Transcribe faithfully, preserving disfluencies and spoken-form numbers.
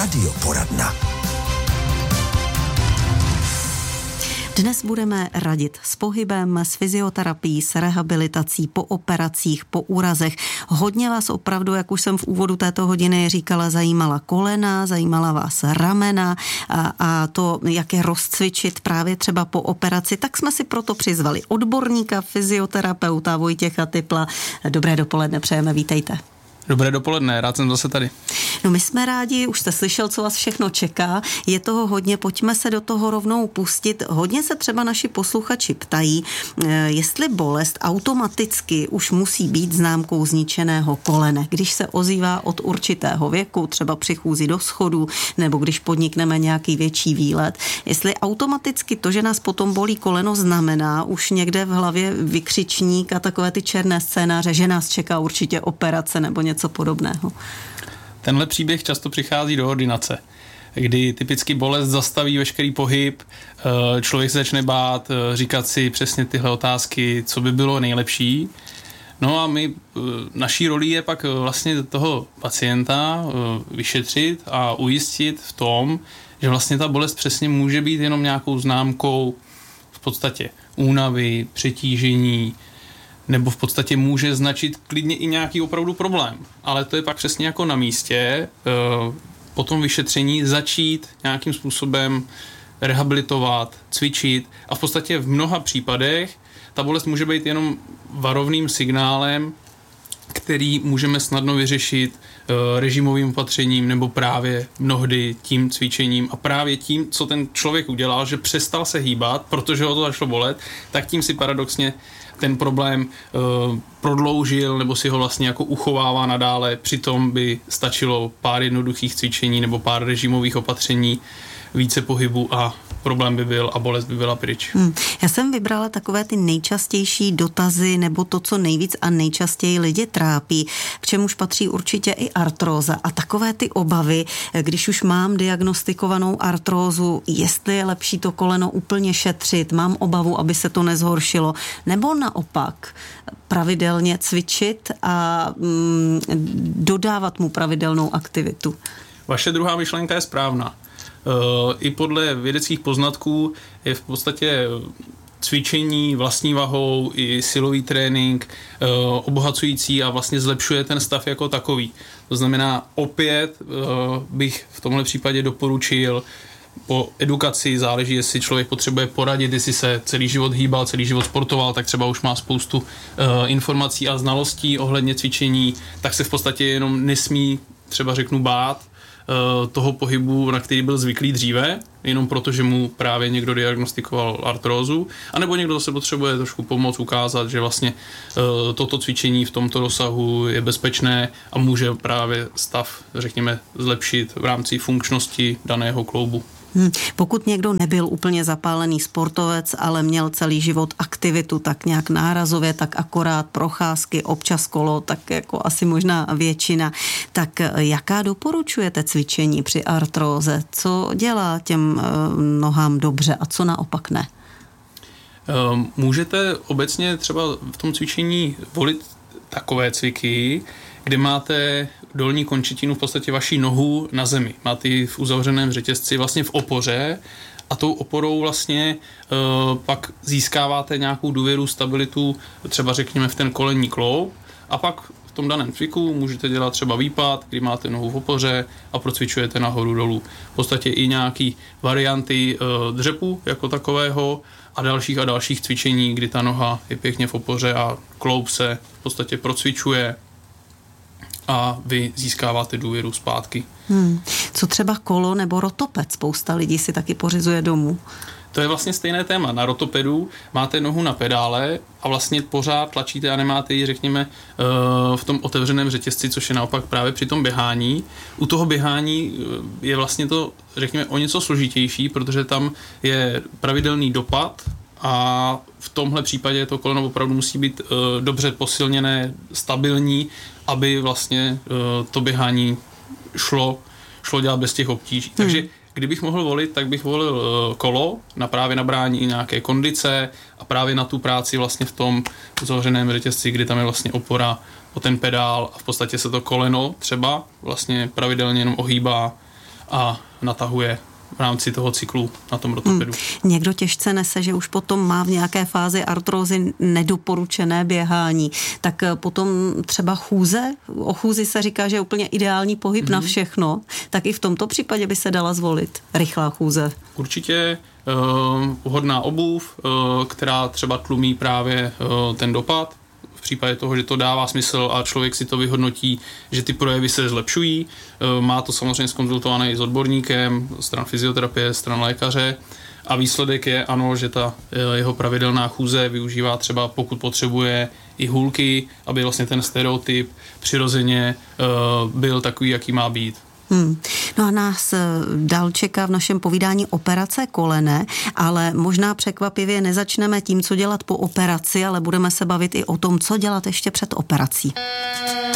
Radioporadna. Dnes budeme radit s pohybem, s fyzioterapií, s rehabilitací po operacích, po úrazech. Hodně vás opravdu, jak už jsem v úvodu této hodiny říkala, zajímala kolena, zajímala vás ramena a, a to, jak je rozcvičit právě třeba po operaci. Tak jsme si proto přizvali odborníka, fyzioterapeuta Vojtěcha Typla. Dobré dopoledne, přejeme, vítejte. Dobré dopoledne, rád jsem zase tady. No my jsme rádi, už jste slyšel, co vás všechno čeká, je toho hodně, pojďme se do toho rovnou pustit. Hodně se třeba naši posluchači ptají, jestli bolest automaticky už musí být známkou zničeného kolene, když se ozývá od určitého věku, třeba při chůzi do schodů, nebo když podnikneme nějaký větší výlet. Jestli automaticky to, že nás potom bolí koleno, znamená už někde v hlavě vykřičník a takové ty černé scénáře, že nás čeká určitě operace nebo něco podobného. Tenhle příběh často přichází do ordinace, kdy typicky bolest zastaví veškerý pohyb, člověk se začne bát, říkat si přesně tyhle otázky, co by bylo nejlepší. No a my, naší roli je pak vlastně toho pacienta vyšetřit a ujistit v tom, že vlastně ta bolest přesně může být jenom nějakou známkou v podstatě únavy, přetížení, nebo v podstatě může značit klidně i nějaký opravdu problém. Ale to je pak přesně jako na místě po tom vyšetření začít nějakým způsobem rehabilitovat, cvičit a v podstatě v mnoha případech ta bolest může být jenom varovným signálem, který můžeme snadno vyřešit režimovým opatřením nebo právě mnohdy tím cvičením a právě tím, co ten člověk udělal, že přestal se hýbat, protože ho to začalo bolet, tak tím si paradoxně ten problém uh, prodloužil nebo si ho vlastně jako uchovává nadále. Přitom by stačilo pár jednoduchých cvičení nebo pár režimových opatření, více pohybu a problém by byl a bolest by byla pryč. Hmm. Já jsem vybrala takové ty nejčastější dotazy nebo to, co nejvíc a nejčastěji lidi trápí, k čemuž patří určitě i artróza a takové ty obavy, když už mám diagnostikovanou artrózu, jestli je lepší to koleno úplně šetřit, mám obavu, aby se to nezhoršilo, nebo naopak pravidelně cvičit a mm, dodávat mu pravidelnou aktivitu. Vaše druhá myšlenka je správná. I podle vědeckých poznatků je v podstatě cvičení vlastní vahou i silový trénink obohacující a vlastně zlepšuje ten stav jako takový. To znamená, opět bych v tomhle případě doporučil po edukaci, záleží, jestli člověk potřebuje poradit, jestli se celý život hýbal, celý život sportoval, tak třeba už má spoustu informací a znalostí ohledně cvičení, tak se v podstatě jenom nesmí, třeba řeknu, bát toho pohybu, na který byl zvyklý dříve, jenom proto, že mu právě někdo diagnostikoval artrózu, anebo někdo zase potřebuje trošku pomoct, ukázat, že vlastně toto cvičení v tomto rozsahu je bezpečné a může právě stav, řekněme, zlepšit v rámci funkčnosti daného kloubu. Hmm. Pokud někdo nebyl úplně zapálený sportovec, ale měl celý život aktivitu, tak nějak nárazově, tak akorát procházky, občas kolo, tak jako asi možná většina, tak jaká doporučujete cvičení při artróze? Co dělá těm nohám dobře a co naopak ne? Můžete obecně třeba v tom cvičení volit takové cviky, kde máte dolní končetinu v podstatě vaší nohu na zemi. Máte ji v uzavřeném řetězci, vlastně v opoře a tou oporou vlastně e, pak získáváte nějakou důvěru, stabilitu, třeba řekněme v ten kolenní kloub a pak v tom daném cviku můžete dělat třeba výpad, kdy máte nohu v opoře a procvičujete nahoru dolů. V podstatě i nějaký varianty e, dřepu jako takového a dalších a dalších cvičení, kdy ta noha je pěkně v opoře a kloub se v podstatě procvičuje a vy získáváte důvěru zpátky. Hmm. Co třeba kolo nebo rotoped? Spousta lidí si taky pořizuje domů. To je vlastně stejné téma. Na rotopedu máte nohu na pedále a vlastně pořád tlačíte a nemáte ji, řekněme, v tom otevřeném řetězci, což je naopak právě při tom běhání. U toho běhání je vlastně to, řekněme, o něco složitější, protože tam je pravidelný dopad a v tomhle případě to koleno opravdu musí být dobře posilněné, stabilní, aby vlastně to běhání šlo, šlo dělat bez těch obtíží. Hmm. Takže kdybych mohl volit, tak bych volil kolo na právě nabrání i nějaké kondice a právě na tu práci vlastně v tom uzavřeném řetězci, kdy tam je vlastně opora o ten pedál a v podstatě se to koleno třeba vlastně pravidelně jenom ohýbá a natahuje v rámci toho cyklu na tom ortopedu. Hmm. Někdo těžce nese, že už potom má v nějaké fázi artrózy nedoporučené běhání, tak potom třeba chůze, o chůzi se říká, že je úplně ideální pohyb hmm. na všechno, tak i v tomto případě by se dala zvolit rychlá chůze. Určitě uh, vhodná obuv, uh, která třeba tlumí právě uh, ten dopad. V případě toho, že to dává smysl a člověk si to vyhodnotí, že ty projevy se zlepšují. Má to samozřejmě zkonzultované i s odborníkem, stran fyzioterapie, stran lékaře a výsledek je ano, že ta jeho pravidelná chůze využívá třeba, pokud potřebuje, i hůlky, aby vlastně ten stereotyp přirozeně byl takový, jaký má být. Hmm. No a nás dál čeká v našem povídání operace kolene, ale možná překvapivě nezačneme tím, co dělat po operaci, ale budeme se bavit i o tom, co dělat ještě před operací.